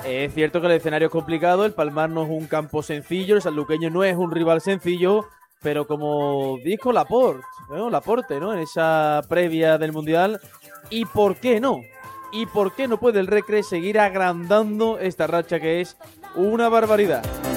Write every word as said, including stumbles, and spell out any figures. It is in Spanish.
Es cierto que el escenario es complicado, el Palmar no es un campo sencillo, el sanluqueño no es un rival sencillo, pero como dijo Laporte, ¿no? Laporte, ¿no? En esa previa del Mundial, ¿y por qué no? ¿Y por qué no puede el Recre seguir agrandando esta racha que es una barbaridad?